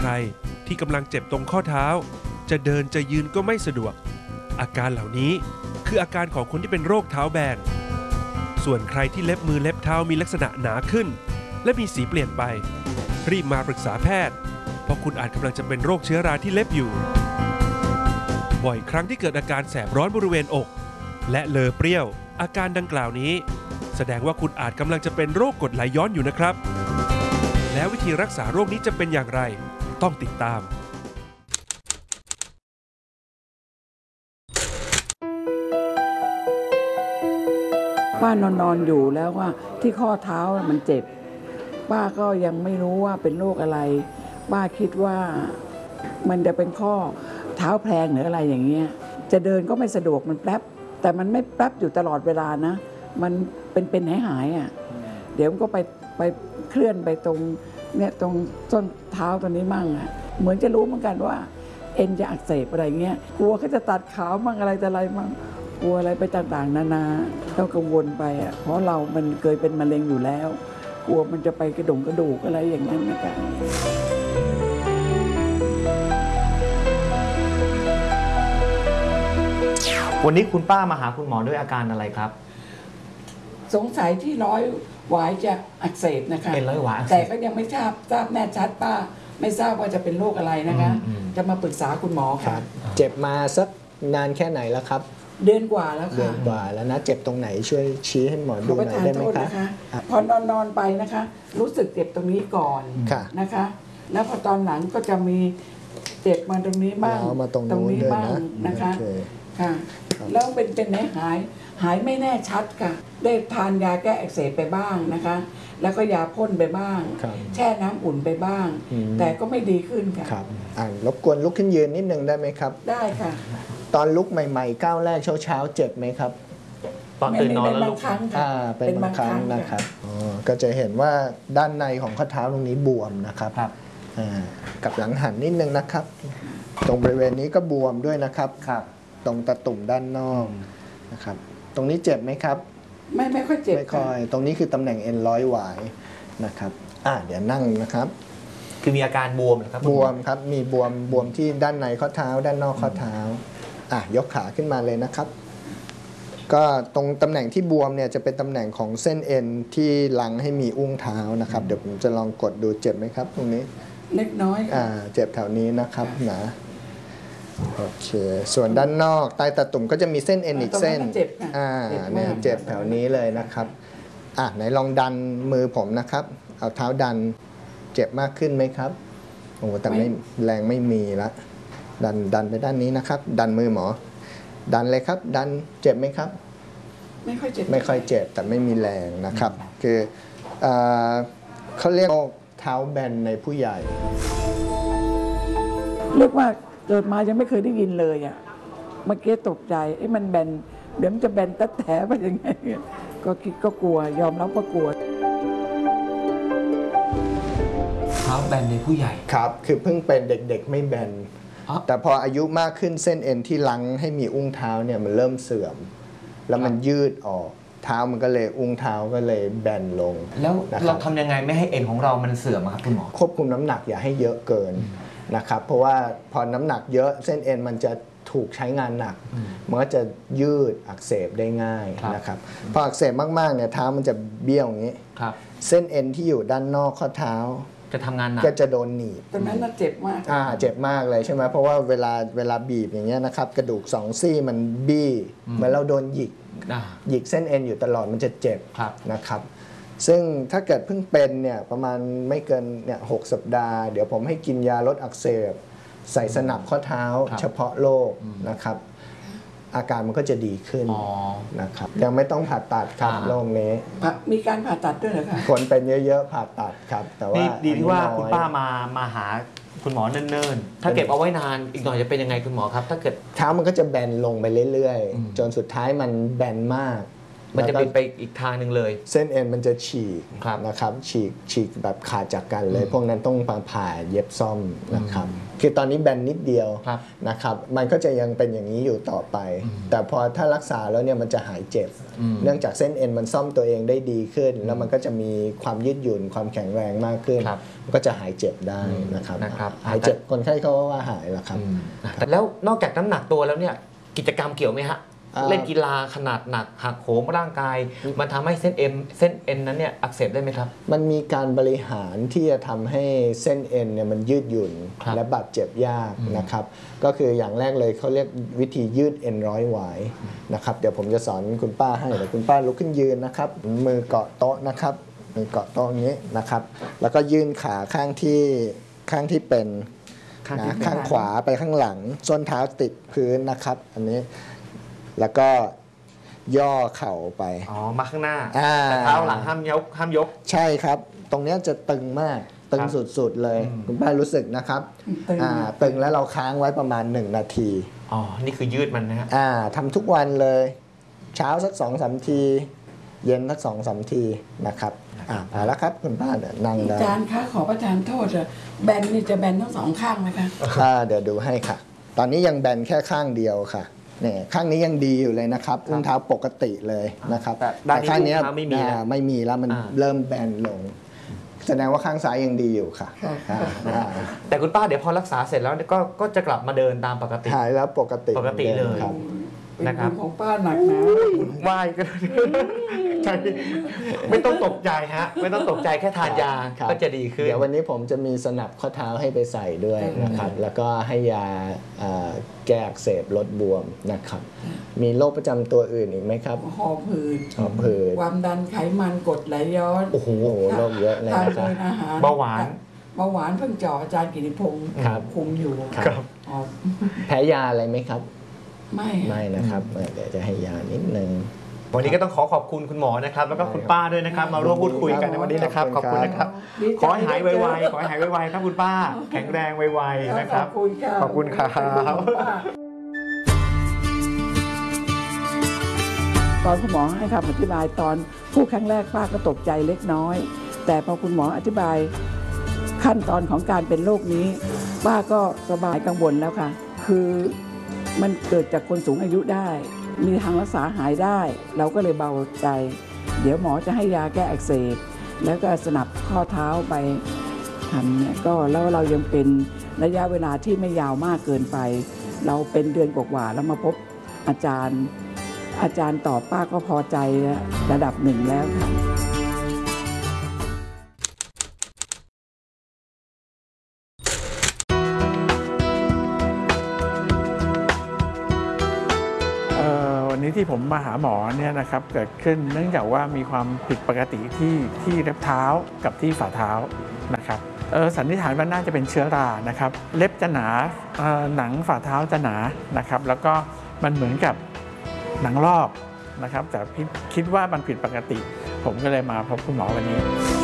รที่กำลังเจ็บตรงข้อเท้าจะเดินจะยืนก็ไม่สะดวกอาการเหล่านี้คืออาการของคนที่เป็นโรคเท้าแบนส่วนใครที่เล็บมือเล็บเท้ามีลักษณะหนาขึ้นและมีสีเปลี่ยนไปรีบมาปรึกษาแพทย์เพราะคุณอาจกำลังจะเป็นโรคเชื้อราที่เล็บอยู่บ่อยครั้งที่เกิดอาการแสบร้อนบริเวณอกและเลอเปรี้ยวอาการดังกล่าวนี้แสดงว่าคุณอาจกำลังจะเป็นโรคกรดไหลย้อนอยู่นะครับแล้ววิธีรักษาโรคนี้จะเป็นอย่างไรต้องติดตามป้านอนอยู่แล้วว่าที่ข้อเท้ามันเจ็บป้าก็ยังไม่รู้ว่าเป็นโรคอะไรป้าคิดว่ามันจะเป็นข้อเท้าแพลงหรืออะไรอย่างเงี้ยจะเดินก็ไม่สะดวกมันแป๊บแต่มันไม่แป๊บอยู่ตลอดเวลานะมันเป็นหายอ่ะเดี๋ยวมันก็ไปเคลื่อนไปตรงเนี่ยตรงส้นเท้าตัวนี้มั่งอ่ะเหมือนจะรู้เหมือนกันว่าเอ็นจะอักเสบอะไรเงี้ยกลัวเขาจะตัดขาวมั่งอะไรแต่อะไรมั่งกลัวอะไรไปต่างๆนานาก็กังวลไปอ่ะเพราะเรามันเคยเป็นมะเร็งอยู่แล้วกลัวมันจะไปกระดูกอะไรอย่างนั้นนะคะวันนี้คุณป้ามาหาคุณหมอด้วยอาการอะไรครับสงสัยที่ร้อยหวายจะอักเสบนะคะเป็นร้อยหวายแต่ก็ยังไม่ทราบแน่ชัดป้าไม่ทราบว่าจะเป็นโรคอะไรนะคะจะมาปรึกษาคุณหมอค่ะเจ็บมาสักนานแค่ไหนแล้วครับเดือนกว่าแล้วค่ะเดือนกว่าแล้วนะเจ็บตรงไหนช่วยชี้ให้หมอดูหน่อยได้ไหมคะพอนอนไปนะคะรู้สึกเจ็บตรงนี้ก่อนนะคะแล้วพอตอนหลังก็จะมีเจ็บมาตรงนี้บ้างตรงนี้บ้างนะคะค่ะแล้วเป็นไหนหายไม่แน่ชัดค่ะได้ทานยาแก้อักเสบไปบ้างนะคะแล้วก็ยาพ่นไปบ้างแช่น้ำอุ่นไปบ้างแต่ก็ไม่ดีขึ้นค่ะครับรบกวนลุกขึ้นยืนนิดนึงได้ไหมครับได้ค่ะตอนลุกใหม่ๆก้าวแรกเช้าเจ็บไหมครับตอนตื่นนอนแล้วลุกเป็นบางครั้งนะครับก็จะเห็นว่าด้านในของข้อเท้าตรงนี้บวมนะครับกับหลังหันนิดนึงนะครับตรงบริเวณนี้ก็บวมด้วยนะครับตรงตะตุ่มด้านนอกนะครับตรงนี้เจ็บไหมครับไม่ค่อยเจ็บไม่ค่อยตรงนี้คือตำแหน่งเอ็นร้อยหวายนะครับเดี๋ยวนั่งนะครับคือมีอาการบวมนะครับบวมครับมีบวมที่ด้านในข้อเท้าด้านนอกข้อเท้ายกขาขึ้นมาเลยนะครับก็ตรงตำแหน่งที่บวมเนี่ยจะเป็นตำแหน่งของเส้นเอ็นที่ลังให้มีอุ้งเท้านะครับเดี๋ยวผมจะลองกดดูเจ็บไหมครับตรงนี้เล็กน้อยเจ็บแถวนี้นะครับนะโอเคส่วนด้านนอกใต้ตาตุ่มก็จะมีเส้นเอ็นอีกเส้นเนี่ยเจ็บแถวนี้เลยนะครับไหนลองดันมือผมนะครับเอาเท้าดันเจ็บมากขึ้นไหมครับโอ้แต่ไม่แรงไม่มีละดันไปด้านนี้นะครับดันมือหมอดันเลยครับดันเจ็บไหมครับไม่ค่อยเจ็บแต่ไม่มีแรงนะครับคือเขาเรียกเท้าแบนในผู้ใหญ่เรียกว่าเกิดมายังไม่เคยได้ยินเลยอ่ะเมื่อกี้ตกใจมันแบนเดี๋ยวมันจะแบนตัดแถไปยังไงก็คิดก็กลัวยอมรับว่ากลัวเท้าแบนในผู้ใหญ่ครับคือเพิ่งเป็นเด็กๆไม่แบนแต่พออายุมากขึ้นเส้นเอ็นที่ลังให้มีอุ้งเท้าเนี่ยมันเริ่มเสื่อมแล้วมันยืดออกเท้ามันก็เลยอุ้งเท้าก็เลยแบนลงแล้วเราทำยังไงไม่ให้เอ็นของเรามันเสื่อมครับคุณหมอควบคุมน้ำหนักอย่าให้เยอะเกินนะครับเพราะว่าพอน้ำหนักเยอะเส้นเอ็นมันจะถูกใช้งานหนักมันก็จะยืดอักเสบได้ง่ายนะครับพออักเสบมากๆเนี่ยเท้ามันจะเบี้ยวอย่างนี้เส้นเอ็นที่อยู่ด้านนอกข้อเท้าจะทำงานหนักก็จะโดนหนีบตอนนั้นน่ะเจ็บมากเจ็บมากเลยใช่ไหมเพราะว่าเวลาบีบอย่างเงี้ยนะครับกระดูกสองซี่มันบี้เหมือนเราโดนหยิกเส้นเอ็นอยู่ตลอดมันจะเจ็บนะครับซึ่งถ้าเกิดเพิ่งเป็นเนี่ยประมาณไม่เกินเนี่ย6 สัปดาห์เดี๋ยวผมให้กินยาลดอักเสบใส่สนับข้อเท้าเฉพาะโรคนะครับอาการมันก็จะดีขึ้นนะครับยังไม่ต้องผ่าตัดครับโรคนี้มีการผ่าตัดด้วยเหรอคะคนเป็นเยอะๆผ่าตัดครับแต่ว่าดีที่ว่าคุณป้ามาหาคุณหมอเนิ่นๆถ้าเก็บเอาไว้นานอีกหน่อยจะเป็นยังไงคุณหมอครับถ้าเกิดเท้ามันก็จะแบนลงไปเรื่อยๆจนสุดท้ายมันแบนมากมันจะบิดไปอีกทางหนึ่งเลยเส้นเอ็นมันจะฉีกนะครับฉีกแบบขาดจากกันเลยพวกนั้นต้องผ่าเย็บซ่อมนะครับคือตอนนี้แบนนิดเดียวนะครับมันก็จะยังเป็นอย่างนี้อยู่ต่อไปแต่พอถ้ารักษาแล้วเนี่ยมันจะหายเจ็บเนื่องจากเส้นเอ็นมันซ่อมตัวเองได้ดีขึ้นแล้วมันก็จะมีความยืดหยุ่นความแข็งแรงมากขึ้นก็จะหายเจ็บได้นะครับหายเจ็บคนไข้เขาว่าหายแล้วครับแต่แล้วนอกจากน้ำหนักตัวแล้วเนี่ยกิจกรรมเกี่ยวไหมฮะเล่นกีฬาขนาดหนักหักโหมร่างกายมันทำให้เส้นเอ็นนั้นเนี่ยอักเสบได้ไหมครับมันมีการบริหารที่จะทำให้เส้นเอ็นเนี่ยมันยืดหยุ่นและบาดเจ็บยากนะครับก็คืออย่างแรกเลยเขาเรียกวิธียืดเอ็นร้อยหวายนะครับเดี๋ยวผมจะสอนคุณป้าให้เดี๋ยวคุณป้าลุกขึ้นยืนนะครับมือเกาะโต๊ะนะครับมือเกาะโต๊ะนี้นะครับแล้วก็ยื่นขาข้างที่เป็นข้างขวาไปข้างหลังส้นเท้าติดพื้นนะครับอันนี้แล้วก็ย่อเข่าไปมาข้างหน้าแต่เท้าหลังห้ามยกใช่ครับตรงนี้จะตึงมากตึงสุดๆเลยคุณป้ารู้สึกนะครับตึงแล้วเราค้างไว้ประมาณ1 นาทีนี่คือยืดมันนะฮะทำทุกวันเลยเช้าสัก 2-3 ทีเย็นสัก 2-3 ทีนะครับพอแล้วครับคุณป้านั่งได้อาจารย์คะขอประทานโทษแบนนี่จะแบนทั้ง2 ข้างไหมคะเดี๋ยวดูให้ค่ะตอนนี้ยังแบนแค่ข้างเดียวค่ะเนี่ยข้างนี้ยังดีอยู่เลยนะครับอุ้งเท้าปกติเลยนะครับแต่ข้างนี้ไม่มีแล้วมันเริ่มแบนลงแสดงว่าข้างซ้ายยังดีอยู่ค่ะแต่คุณป้าเดี๋ยวพอรักษาเสร็จแล้วก็จะกลับมาเดินตามปกติหายแล้วปกติเลยนะครับของป้าหนักนะไหวก็ใช่ไม่ต้องตกใจฮะไม่ต้องตกใจแค่ทานยาก็จะดีขึ้นเดี๋ยววันนี้ผมจะมีสนับข้อเท้าให้ไปใส่ด้วยนะครับแล้วก็ให้ยาแก้อักเสบลดบวมนะครับมีโรคประจำตัวอื่นอีกไหมครับหอบหืดความดันไขมันกรดไหลย้อนโอ้โหโรคเยอะเลยนะครับเบาหวานเพิ่งเจาะอาจารย์กิติพงศ์คุมอยู่แพ้ยาอะไรไหมครับไม่นะครับเดี๋ยวจะให้ยานิดนึงวันนี้ก็ต้องขอบคุณคุณหมอนะครับแล้วก็คุณป้าด้วยนะครับมาร่วมพูดคุยกันในวันนี้นะครับขอบคุณนะครับขอให้หายไวๆขอให้หายไวๆครับคุณป้าแข็งแรงไวๆนะครับขอบคุณครับตอนคุณหมอให้คำอธิบายตอนพูดครั้งแรกป้าก็ตกใจเล็กน้อยแต่พอคุณหมออธิบายขั้นตอนของการเป็นโรคนี้ป้าก็สบายกังวลแล้วค่ะคือมันเกิดจากคนสูงอายุได้มีทางรักษาหายได้เราก็เลยเบาใจเดี๋ยวหมอจะให้ยาแก้อักเสบแล้วก็สนับข้อเท้าไปทำเนี่ยก็แล้วเรายังเป็นระยะเวลาที่ไม่ยาวมากเกินไปเราเป็นเดือนกว่าๆแล้วมาพบอาจารย์ตอบป้าก็พอใจระดับหนึ่งแล้วค่ะนี้ที่ผมมาหาหมอเนี่ยนะครับเกิดขึ้นเนื่องจากว่ามีความผิดปกติที่เล็บเท้ากับที่ฝ่าเท้านะครับสันนิษฐานว่าน่าจะเป็นเชื้อรานะครับเล็บจะหนาหนังฝ่าเท้าจะหนานะครับแล้วก็มันเหมือนกับหนังลอกนะครับแต่คิดว่ามันผิดปกติผมก็เลยมาพบคุณหมอวันนี้